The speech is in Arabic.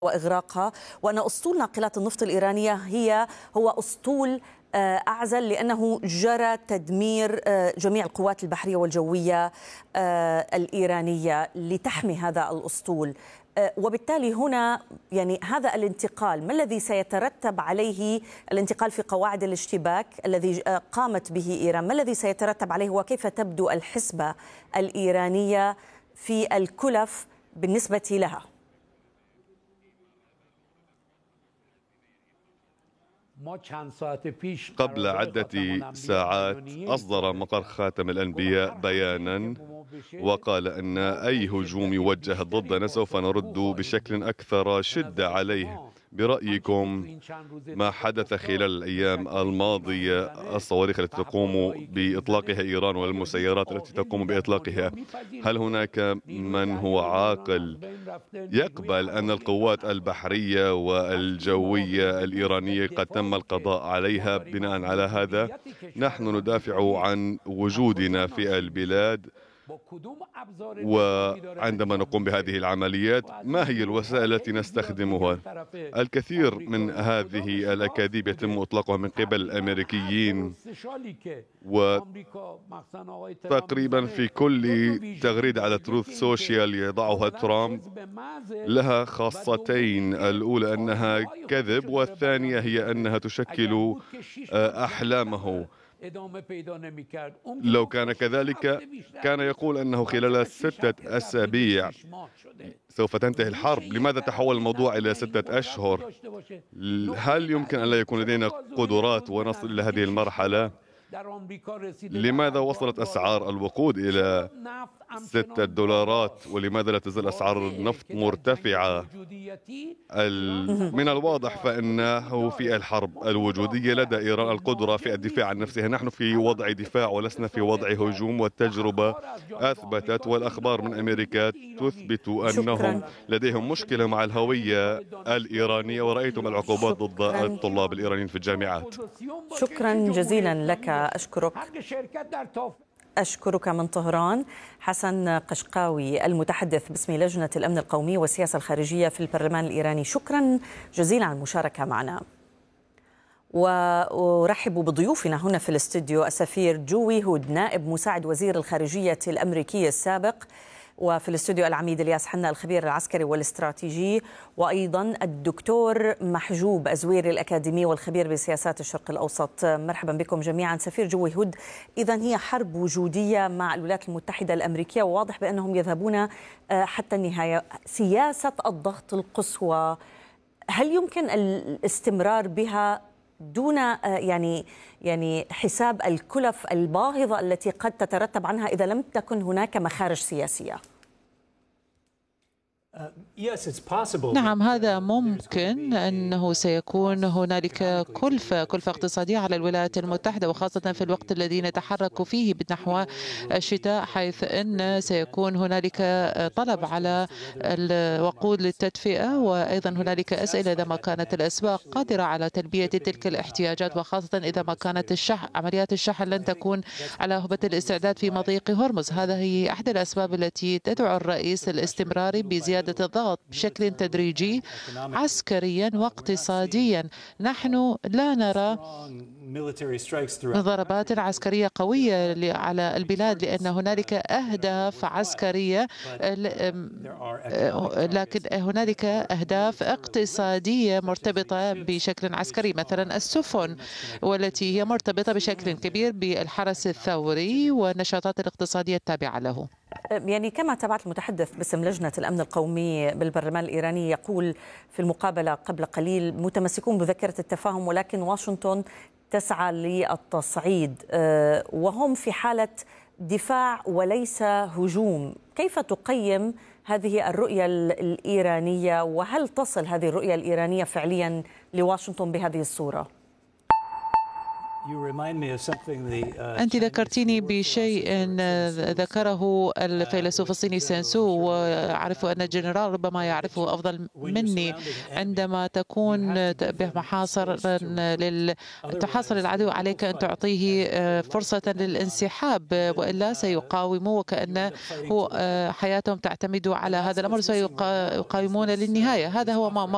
وإغراقها، وأن أسطول ناقلات النفط الإيرانية هو أسطول أعزل لأنه جرى تدمير جميع القوات البحرية والجوية الإيرانية لتحمي هذا الأسطول. وبالتالي هنا يعني هذا الانتقال ما الذي سيترتب عليه؟ الانتقال في قواعد الاشتباك الذي قامت به إيران، ما الذي سيترتب عليه وكيف تبدو الحسبة الإيرانية في الكلف بالنسبة لها؟ قبل عدة ساعات أصدر مقر خاتم الأنبياء بيانا وقال أن أي هجوم يوجه ضدنا سوف نرد بشكل أكثر شدة عليه. برأيكم ما حدث خلال الأيام الماضية، الصواريخ التي تقوم بإطلاقها إيران والمسيرات التي تقوم بإطلاقها، هل هناك من هو عاقل يقبل أن القوات البحرية والجوية الإيرانية قد تم القضاء عليها؟ بناء على هذا نحن ندافع عن وجودنا في البلاد، وعندما نقوم بهذه العمليات ما هي الوسائل التي نستخدمها؟ الكثير من هذه الأكاذيب يتم إطلاقها من قبل الأمريكيين، وتقريبا في كل تغريدة على تروث سوشيال يضعها ترامب لها خاصتين، الأولى أنها كذب والثانية هي أنها تشكل أحلامه. لو كان كذلك كان يقول أنه خلال 6 أسابيع سوف تنتهي الحرب. لماذا تحول الموضوع إلى 6 أشهر؟ هل يمكن أن لا يكون لدينا قدرات ونصل إلى هذه المرحلة؟ لماذا وصلت أسعار الوقود إلى $6 ولماذا لا تزال أسعار النفط مرتفعة؟ من الواضح فإنه في الحرب الوجودية لدى إيران القدرة في الدفاع عن نفسها. نحن في وضع دفاع ولسنا في وضع هجوم، والتجربة أثبتت والأخبار من أمريكا تثبت أنهم لديهم مشكلة مع الهوية الإيرانية، ورأيتم العقوبات ضد الطلاب الإيرانيين في الجامعات. شكرا جزيلا لك، أشكرك من طهران. حسن قشقاوي المتحدث باسم لجنة الأمن القومي والسياسة الخارجية في البرلمان الإيراني، شكرا جزيلا على المشاركة معنا. وأرحب بضيوفنا هنا في الاستوديو السفير جوي هود نائب مساعد وزير الخارجية الأمريكي السابق، وفي الاستوديو العميد الياس حنا الخبير العسكري والاستراتيجي، وأيضا الدكتور محجوب أزويري الأكاديمي والخبير بسياسات الشرق الأوسط. مرحبا بكم جميعا. سفير جوي هود، إذن هي حرب وجودية مع الولايات المتحدة الأمريكية، وواضح بأنهم يذهبون حتى النهاية. سياسة الضغط القصوى، هل يمكن الاستمرار بها دون يعني حساب الكلف الباهظة التي قد تترتب عنها إذا لم تكن هناك مخارج سياسية؟ نعم، هذا ممكن أنه سيكون هنالك كلفة اقتصادية على الولايات المتحدة، وخاصة في الوقت الذي نتحرك فيه نحو الشتاء، حيث أن سيكون هنالك طلب على الوقود للتدفئة، وأيضا هنالك أسئلة إذا ما كانت الأسواق قادرة على تلبية تلك الاحتياجات، وخاصة إذا ما كانت عمليات الشحن لن تكون على هبة الاستعداد في مضيق هرمز. هذا هي أحد الأسباب التي تدعو الرئيس الاستمراري بزيادة الضغط بشكل تدريجي عسكريا واقتصاديا. نحن لا نرى ضربات عسكرية قوية على البلاد لأن هنالك أهداف عسكرية، لكن هنالك أهداف اقتصادية مرتبطة بشكل عسكري، مثلا السفن، والتي هي مرتبطة بشكل كبير بالحرس الثوري والنشاطات الاقتصادية التابعة له. يعني كما تابعت المتحدث باسم لجنة الأمن القومي بالبرلمان الإيراني يقول في المقابلة قبل قليل: متمسكون بذكرة التفاهم ولكن واشنطن تسعى للتصعيد، وهم في حالة دفاع وليس هجوم. كيف تقيم هذه الرؤية الإيرانية، وهل تصل هذه الرؤية الإيرانية فعليا لواشنطن بهذه الصورة؟ أنت ذكرتيني بشيء ذكره الفيلسوف الصيني سانسو، وأعرف أن الجنرال ربما يعرفه أفضل مني. عندما تكون تحاصر العدو عليك أن تعطيه فرصة للانسحاب، وإلا سيقاوموا، وكأنه حياتهم تعتمد على هذا الأمر، سيقاومون للنهاية. هذا هو ما